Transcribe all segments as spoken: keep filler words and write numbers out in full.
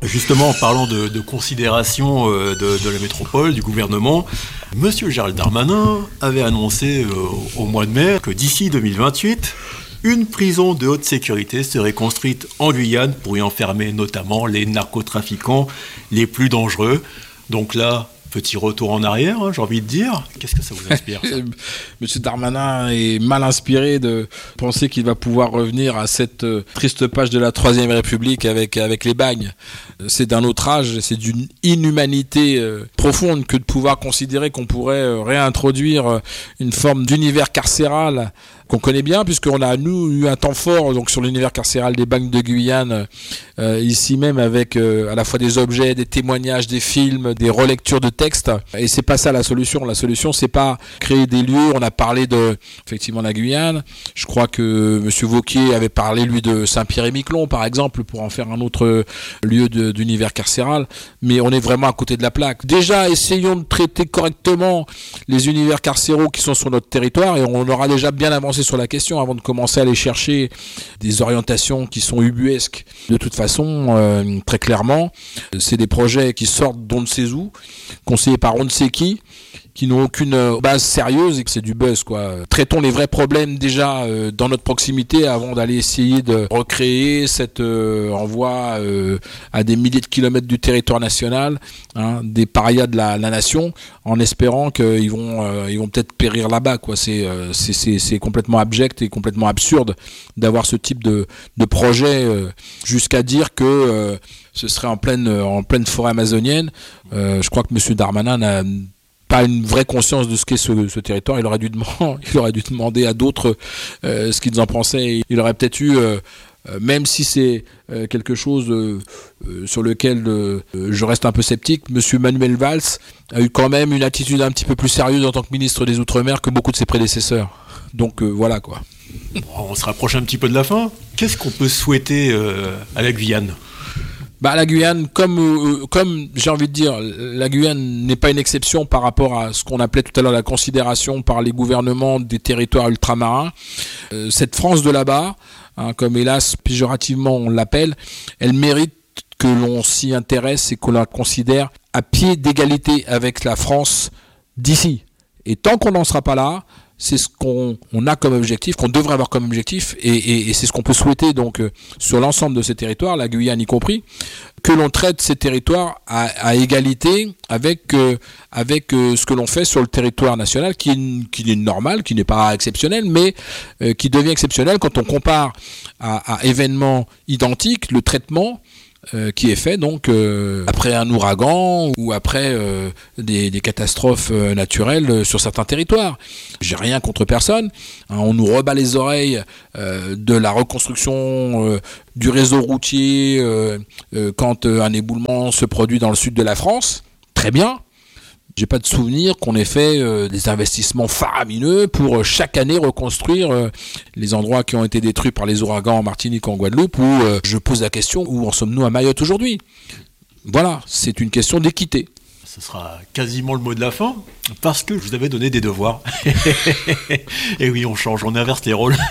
Justement, en parlant de, de considération euh, de, de la métropole, du gouvernement, Monsieur Gérald Darmanin avait annoncé euh, au mois de mai que d'ici deux mille vingt-huit, une prison de haute sécurité serait construite en Guyane pour y enfermer notamment les narcotrafiquants les plus dangereux. Donc là, petit retour en arrière, hein, j'ai envie de dire. Qu'est-ce que ça vous inspire, ça ? Monsieur Darmanin est mal inspiré de penser qu'il va pouvoir revenir à cette euh, triste page de la Troisième République avec, avec les bagnes. C'est d'un autre âge, c'est d'une inhumanité euh, profonde que de pouvoir considérer qu'on pourrait euh, réintroduire euh, une forme d'univers carcéral qu'on connaît bien, puisqu'on a, nous, eu un temps fort donc, sur l'univers carcéral des bagnes de Guyane, euh, ici même avec euh, à la fois des objets, des témoignages, des films, des relectures de textes. Et c'est pas ça la solution. La solution, c'est pas créer des lieux. On a parlé de, effectivement, la Guyane. Je crois que Monsieur Wauquiez avait parlé, lui, de Saint-Pierre-et-Miquelon, par exemple, pour en faire un autre lieu de, d'univers carcéral. Mais on est vraiment à côté de la plaque. Déjà, essayons de traiter correctement les univers carcéraux qui sont sur notre territoire, et on aura déjà bien avancé sur la question avant de commencer à aller chercher des orientations qui sont ubuesques. De toute façon, euh, très clairement, c'est des projets qui sortent d'on ne sait où, conseillés par on ne sait qui, qui n'ont aucune base sérieuse et que c'est du buzz, quoi. Traitons les vrais problèmes déjà euh, dans notre proximité avant d'aller essayer de recréer cette euh, envoi euh, à des milliers de kilomètres du territoire national, hein, des parias de la, la nation, en espérant qu'ils vont euh, ils vont peut-être périr là-bas, quoi. C'est, euh, c'est c'est c'est complètement abject et complètement absurde d'avoir ce type de de projet euh, jusqu'à dire que euh, ce serait en pleine en pleine forêt amazonienne. Euh, je crois que Monsieur Darmanin n'a pas une vraie conscience de ce qu'est ce, ce territoire. Il aurait dû demander, il aurait dû demander à d'autres euh, ce qu'ils en pensaient. Il aurait peut-être eu, euh, euh, même si c'est euh, quelque chose euh, euh, sur lequel euh, je reste un peu sceptique, Monsieur Manuel Valls a eu quand même une attitude un petit peu plus sérieuse en tant que ministre des Outre-mer que beaucoup de ses prédécesseurs. Donc euh, voilà, quoi. Bon, on se rapproche un petit peu de la fin. Qu'est-ce qu'on peut souhaiter euh, à la Guyane ? Bah, la Guyane, comme, euh, comme j'ai envie de dire, la Guyane n'est pas une exception par rapport à ce qu'on appelait tout à l'heure la considération par les gouvernements des territoires ultramarins. Euh, cette France de là-bas, hein, comme hélas péjorativement on l'appelle, elle mérite que l'on s'y intéresse et qu'on la considère à pied d'égalité avec la France d'ici. Et tant qu'on n'en sera pas là, c'est ce qu'on on a comme objectif, qu'on devrait avoir comme objectif, et, et, et c'est ce qu'on peut souhaiter donc euh, sur l'ensemble de ces territoires, la Guyane y compris, que l'on traite ces territoires à, à égalité avec euh, avec euh, ce que l'on fait sur le territoire national, qui est, qui est normal, qui n'est pas exceptionnel, mais euh, qui devient exceptionnel quand on compare à, à événements identiques le traitement Euh, qui est fait donc euh, après un ouragan ou après euh, des, des catastrophes euh, naturelles euh, sur certains territoires. J'ai rien contre personne, hein, on nous rebat les oreilles euh, de la reconstruction euh, du réseau routier euh, euh, quand euh, un éboulement se produit dans le sud de la France. Très bien. J'ai pas de souvenir qu'on ait fait euh, des investissements faramineux pour euh, chaque année reconstruire euh, les endroits qui ont été détruits par les ouragans en Martinique, en Guadeloupe, où euh, je pose la question, où en sommes-nous à Mayotte aujourd'hui ? Voilà, c'est une question d'équité. Ce sera quasiment le mot de la fin, parce que je vous avais donné des devoirs. Et oui, on change, on inverse les rôles.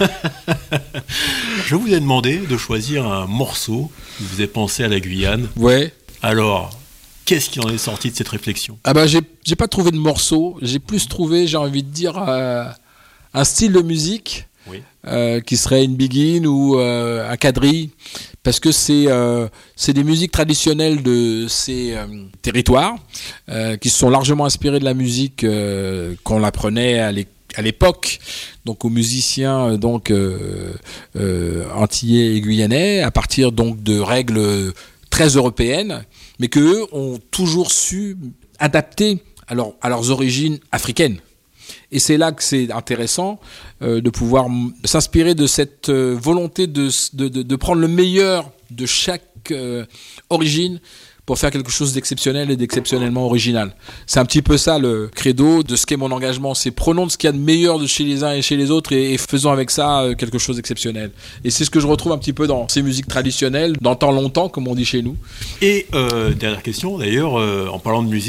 Je vous ai demandé de choisir un morceau qui vous ait pensé à la Guyane. Ouais. Alors, qu'est-ce qui en est sorti de cette réflexion ? Ah bah j'ai, j'ai pas trouvé de morceau, j'ai plus trouvé, j'ai envie de dire, euh, un style de musique oui. euh, qui serait une biguine ou euh, un quadrille, parce que c'est, euh, c'est des musiques traditionnelles de ces euh, territoires euh, qui se sont largement inspirées de la musique euh, qu'on apprenait à l'école. À l'époque, donc aux musiciens donc euh, euh, antillais et guyanais, à partir donc de règles très européennes, mais qu'eux ont toujours su adapter à, leur, à leurs origines africaines. Et c'est là que c'est intéressant euh, de pouvoir m- s'inspirer de cette euh, volonté de, de, de, de prendre le meilleur de chaque euh, origine pour faire quelque chose d'exceptionnel et d'exceptionnellement original. C'est un petit peu ça le credo de ce qu'est mon engagement. C'est prenons de ce qu'il y a de meilleur de chez les uns et chez les autres et, et faisons avec ça quelque chose d'exceptionnel. Et c'est ce que je retrouve un petit peu dans ces musiques traditionnelles, d'antan longtemps, comme on dit chez nous. Et euh, dernière question, d'ailleurs, euh, en parlant de musique,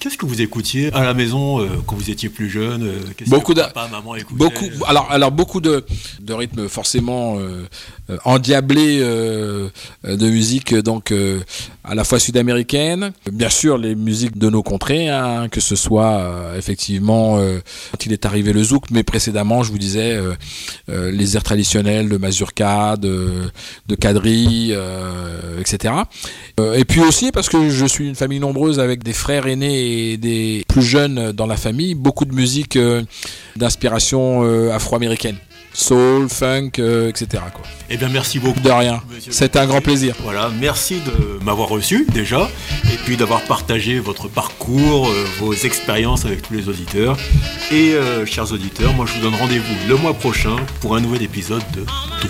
Qu'est-ce que vous écoutiez à la maison euh, quand vous étiez plus jeune euh, Qu'est-ce beaucoup que de, papa, maman écoutaient beaucoup, alors, alors beaucoup de, de rythmes forcément euh, euh, endiablés euh, de musique donc euh, à la fois sud-américaine, bien sûr les musiques de nos contrées, hein, que ce soit euh, effectivement euh, quand il est arrivé le zouk, mais précédemment je vous disais euh, euh, les airs traditionnels de mazurka, de, de quadrille, euh, et cetera. Euh, et puis aussi parce que je suis une famille nombreuse avec des frères aînés et des plus jeunes dans la famille, beaucoup de musique euh, d'inspiration euh, afro-américaine. Soul, funk, euh, et cetera quoi. Eh bien, merci beaucoup. De rien. C'était un grand plaisir. Voilà, merci de m'avoir reçu déjà, et puis d'avoir partagé votre parcours, euh, vos expériences avec tous les auditeurs. Et euh, chers auditeurs, moi je vous donne rendez-vous le mois prochain pour un nouvel épisode de Tout